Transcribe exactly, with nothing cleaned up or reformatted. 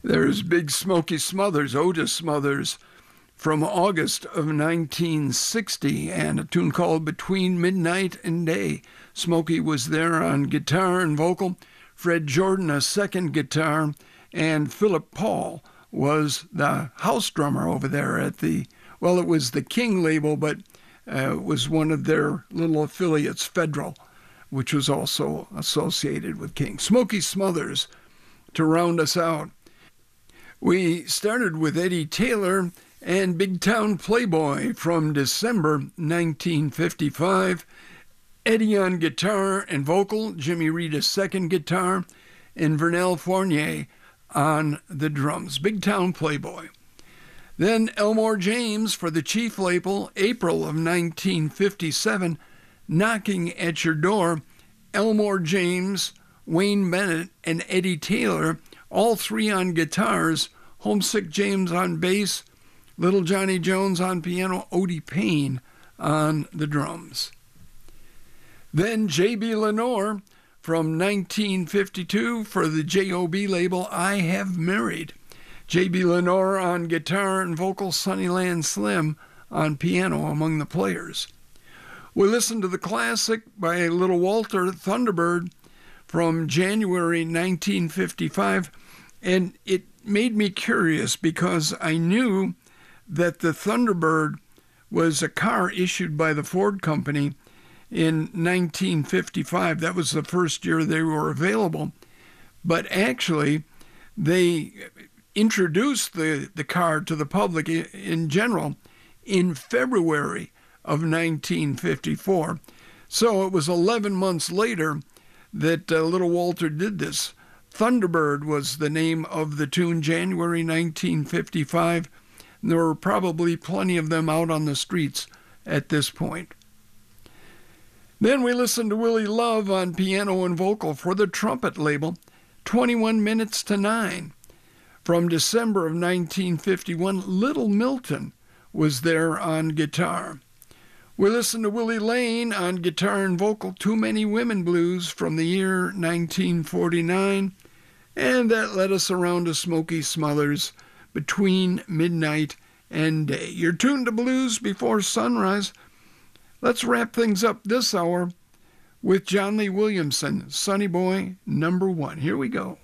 There's Big Smokey Smothers, Otis Smothers, from August of nineteen sixty, and a tune called Between Midnight and Day. Smokey was there on guitar and vocal, Fred Jordan a second guitar, and Philip Paul was the house drummer over there at the, well, it was the King label, but uh, it was one of their little affiliates, Federal, which was also associated with King. Smokey Smothers to round us out. We started with Eddie Taylor and Big Town Playboy from December nineteen fifty-five. Eddie on guitar and vocal, Jimmy Reed a second guitar, and Vernell Fournier on the drums. Big Town Playboy. Then Elmore James for the Chief label, April of nineteen fifty-seven, Knocking at Your Door. Elmore James, Wayne Bennett, and Eddie Taylor, all three on guitars, Homesick James on bass, Little Johnny Jones on piano, Odie Payne on the drums. Then J B. Lenore from nineteen fifty-two for the J O B label, I Have Married. J B. Lenore on guitar and vocal, Sunnyland Slim on piano among the players. We listened to the classic by Little Walter, Thunderbird, from January nineteen fifty-five, and it made me curious because I knew that the Thunderbird was a car issued by the Ford Company in nineteen fifty-five. That was the first year they were available. But actually, they introduced the, the car to the public in general in February of nineteen fifty-four. So it was eleven months later that uh, Little Walter did this. Thunderbird was the name of the tune, January nineteen fifty-five. And there were probably plenty of them out on the streets at this point. Then we listened to Willie Love on piano and vocal for the Trumpet label, twenty-one minutes to nine. From December of nineteen fifty-one, Little Milton was there on guitar. We listened to Willie Lane on guitar and vocal, Too Many Women Blues from the year nineteen forty-nine. And that led us around to Smokey Smothers, Between Midnight and Day. You're tuned to Blues Before Sunrise. Let's wrap things up this hour with John Lee Williamson, Sonny Boy number one. Here we go.